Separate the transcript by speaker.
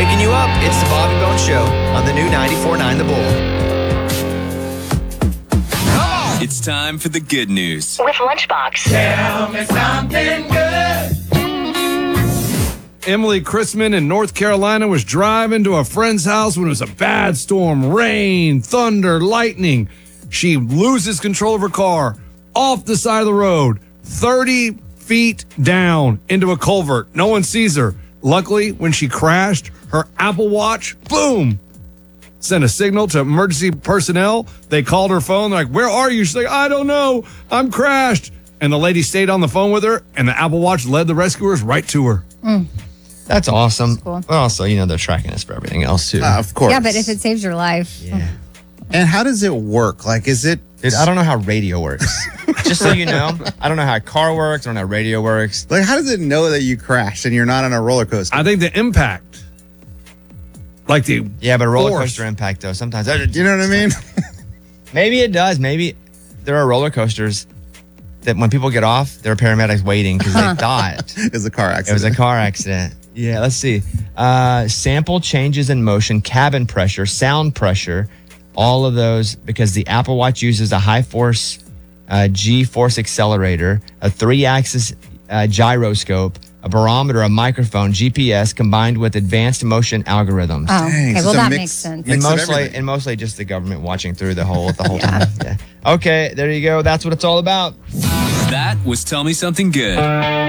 Speaker 1: Waking you up, it's the Bobby Bones Show on the new 94.9 The Bull.
Speaker 2: It's time for the good news.
Speaker 3: With Lunchbox.
Speaker 4: Tell me something good.
Speaker 5: Emily Chrisman in North Carolina was driving to a friend's house when it was a bad storm, rain, thunder, lightning. She loses control of her car off the side of the road, 30 feet down into a culvert. No one sees her. Luckily, when she crashed, her Apple Watch, boom, sent a signal to emergency personnel. They called her phone. They're like, where are you? She's like, I don't know. I'm crashed. And the lady stayed on the phone with her, and the Apple Watch led the rescuers right to her.
Speaker 6: That's awesome.
Speaker 7: Cool.
Speaker 6: But also, they're tracking us for everything else, too.
Speaker 8: Of course.
Speaker 7: Yeah, but if it saves your life.
Speaker 6: Yeah.
Speaker 8: And how does it work? Like, is it...
Speaker 6: Dude, I don't know how radio works. Just so you know, I don't know how a car works. I don't know how radio works.
Speaker 8: Like, how does it know that you crashed and you're not on a roller coaster?
Speaker 5: I think the impact, like the
Speaker 6: Yeah, but a roller
Speaker 5: force.
Speaker 6: coaster impact, though, sometimes.
Speaker 8: You know what I mean?
Speaker 6: Maybe it does. Maybe there are roller coasters that when people get off, there are paramedics waiting because they thought
Speaker 8: It was a car
Speaker 6: it
Speaker 8: accident.
Speaker 6: was a car accident. Yeah, let's see. Sample changes in motion, cabin pressure, sound pressure, all of those because the Apple Watch uses a high force G-force accelerator, a 3-axis gyroscope, a barometer, a microphone, GPS combined with advanced motion algorithms.
Speaker 7: Oh,
Speaker 8: Dang,
Speaker 7: okay.
Speaker 8: so
Speaker 7: Well,
Speaker 8: it's a
Speaker 7: that
Speaker 8: mix-
Speaker 7: makes sense.
Speaker 8: mix-
Speaker 6: And
Speaker 8: of everything.
Speaker 6: mostly just the government watching through the whole time. Yeah. Okay, there you go. That's what it's all about.
Speaker 2: That was Tell Me Something Good.